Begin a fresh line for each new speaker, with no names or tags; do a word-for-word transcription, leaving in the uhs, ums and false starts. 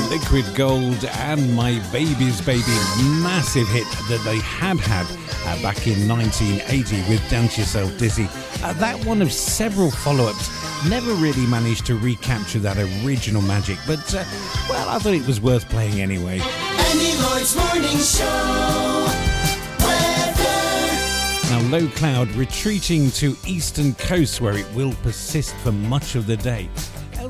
Liquid Gold and My Baby's Baby, massive hit that they had had uh, back in nineteen eighty with Dance Yourself Dizzy. Uh, that one of several follow-ups never really managed to recapture that original magic, but uh, well, I thought it was worth playing anyway.
Andy Lloyd's Morning Show. Weather.
Now, low cloud retreating to eastern coast where it will persist for much of the day.